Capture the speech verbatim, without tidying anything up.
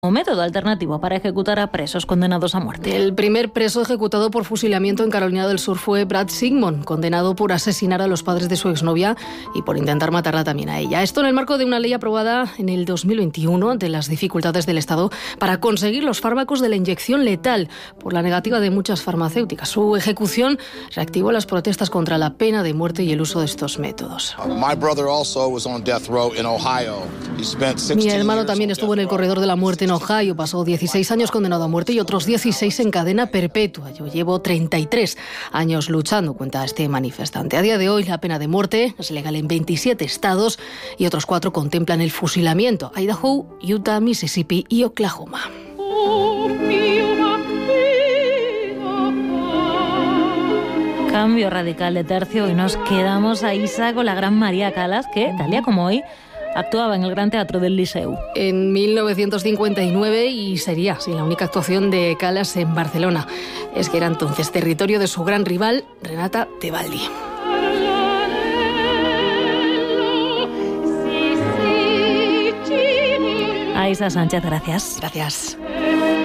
como método alternativo para ejecutar a presos condenados a muerte. El primer preso ejecutado por fusilamiento en Carolina del Sur fue Brad Sigmund, condenado por asesinar a los padres de su exnovia y por intentar matarla también a ella. Esto en el marco de una ley aprobada en el dos mil veintiuno ante las dificultades del Estado para conseguir los fármacos de la inyección letal por la negativa de muchas farmacéuticas. Su ejecución reactivó las protestas contra la pena de muerte y el uso de estos métodos. Mi hermano también estuvo en el corredor de la muerte en Ohio, pasó dieciséis años condenado a muerte y otros dieciséis en cadena perpetua. Yo llevo treinta y tres años luchando, cuenta este manifestante. A día de hoy la pena de muerte es legal en veintisiete estados y otros cuatro contemplan el fusilamiento: Idaho, Utah, Mississippi y Oklahoma. Cambio radical de tercio y nos quedamos a Isa con la gran María Callas, que tal día como hoy actuaba en el Gran Teatro del Liceu. En mil novecientos cincuenta y nueve, y sería sí, la única actuación de Callas en Barcelona. Es que era entonces territorio de su gran rival, Renata Tebaldi. Aisa Sánchez, gracias. Gracias.